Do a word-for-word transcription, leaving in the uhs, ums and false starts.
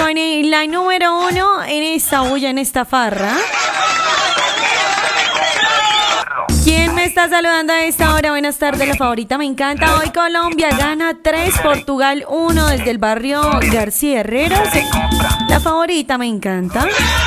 Bueno, y la número uno en esta bulla, en esta farra. ¿Quién me está saludando a esta hora? Buenas tardes, la favorita me encanta. Hoy Colombia gana tres, Portugal uno desde el barrio García Herrera. La favorita me encanta.